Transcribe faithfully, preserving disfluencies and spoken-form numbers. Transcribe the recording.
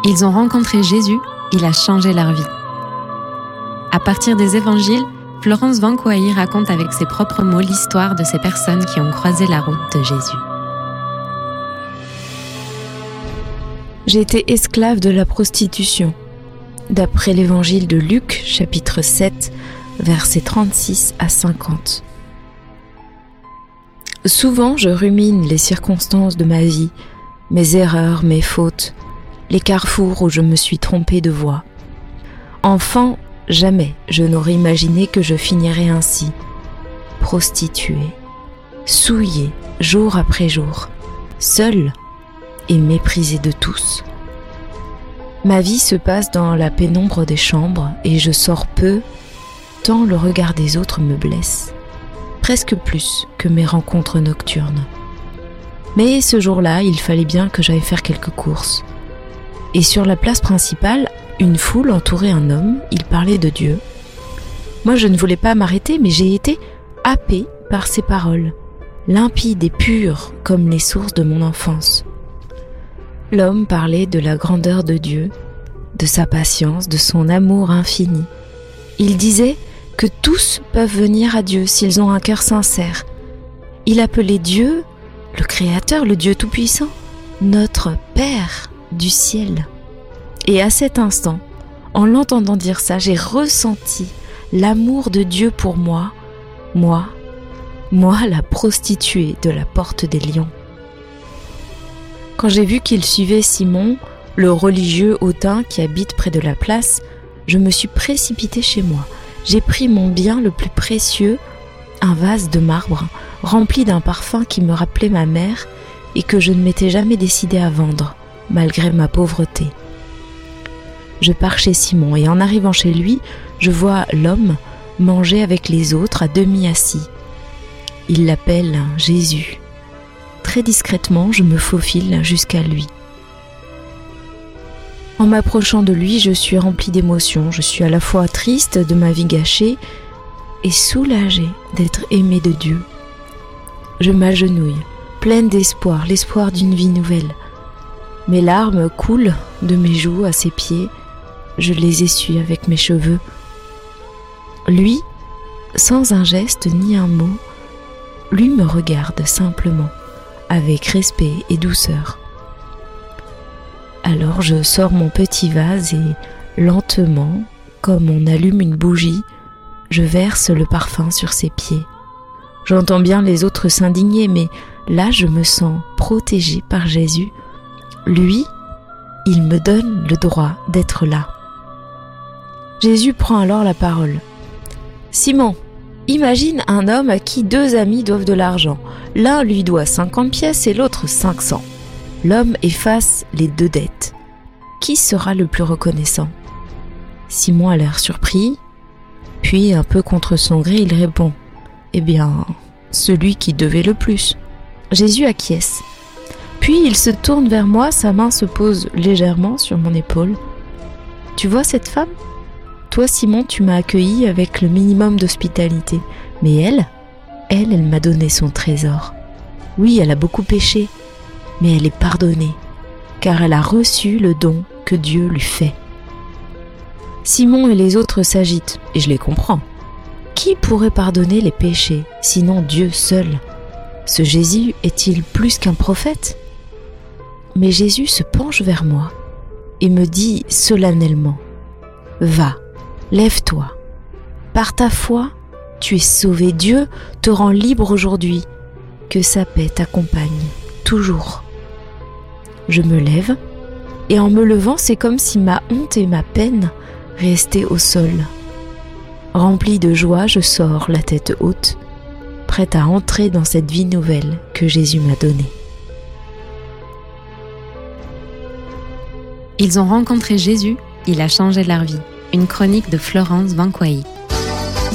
Ils ont rencontré Jésus, il a changé leur vie. À partir des évangiles, Florence Vanquois raconte avec ses propres mots l'histoire de ces personnes qui ont croisé la route de Jésus. J'ai été esclave de la prostitution. D'après l'évangile de Luc, chapitre sept, versets trente-six à cinquante. Souvent, je rumine les circonstances de ma vie, mes erreurs, mes fautes, les carrefours où je me suis trompée de voie. Enfant, jamais je n'aurais imaginé que je finirais ainsi, prostituée, souillée jour après jour, seule et méprisée de tous. Ma vie se passe dans la pénombre des chambres et je sors peu, tant le regard des autres me blesse, presque plus que mes rencontres nocturnes. Mais ce jour-là, il fallait bien que j'aille faire quelques courses. Et sur la place principale, une foule entourait un homme, il parlait de Dieu. Moi, je ne voulais pas m'arrêter, mais j'ai été happée par ses paroles, limpides et pures comme les sources de mon enfance. L'homme parlait de la grandeur de Dieu, de sa patience, de son amour infini. Il disait que tous peuvent venir à Dieu s'ils ont un cœur sincère. Il appelait Dieu, le Créateur, le Dieu Tout-Puissant, notre Père du ciel. Et à cet instant, en l'entendant dire ça, j'ai ressenti l'amour de Dieu pour moi, moi, moi la prostituée de la porte des lions. Quand j'ai vu qu'il suivait Simon, le religieux hautain qui habite près de la place, je me suis précipitée chez moi. J'ai pris mon bien le plus précieux, un vase de marbre rempli d'un parfum qui me rappelait ma mère et que je ne m'étais jamais décidée à vendre, malgré ma pauvreté. Je pars chez Simon et en arrivant chez lui, je vois l'homme manger avec les autres à demi assis. Il l'appelle Jésus. Très discrètement, je me faufile jusqu'à lui. En m'approchant de lui, je suis remplie d'émotions. Je suis à la fois triste de ma vie gâchée et soulagée d'être aimée de Dieu. Je m'agenouille, pleine d'espoir, l'espoir d'une vie nouvelle. Mes larmes coulent de mes joues à ses pieds. Je les essuie avec mes cheveux. Lui, sans un geste ni un mot, lui me regarde simplement, avec respect et douceur. Alors je sors mon petit vase et, lentement, comme on allume une bougie, je verse le parfum sur ses pieds. J'entends bien les autres s'indigner, mais là je me sens protégée par Jésus. Lui, il me donne le droit d'être là. Jésus prend alors la parole. « Simon, imagine un homme à qui deux amis doivent de l'argent. L'un lui doit cinquante pièces et l'autre cinq cents. L'homme efface les deux dettes. Qui sera le plus reconnaissant ?» Simon a l'air surpris, puis un peu contre son gré, il répond « Eh bien, celui qui devait le plus. » Jésus acquiesce. Puis il se tourne vers moi, sa main se pose légèrement sur mon épaule. « Tu vois cette femme ? Toi, Simon, tu m'as accueilli avec le minimum d'hospitalité. Mais elle, elle, elle m'a donné son trésor. Oui, elle a beaucoup péché, mais elle est pardonnée, car elle a reçu le don que Dieu lui fait. » Simon et les autres s'agitent, et je les comprends. Qui pourrait pardonner les péchés, sinon Dieu seul ? Ce Jésus est-il plus qu'un prophète ? Mais Jésus se penche vers moi et me dit solennellement « Va, lève-toi. Par ta foi, tu es sauvé. Dieu te rend libre aujourd'hui. Que sa paix t'accompagne toujours. » Je me lève, et en me levant, c'est comme si ma honte et ma peine restaient au sol. Remplie de joie, je sors la tête haute, prête à entrer dans cette vie nouvelle que Jésus m'a donnée. Ils ont rencontré Jésus, il a changé leur vie. Une chronique de Florence Vanquois.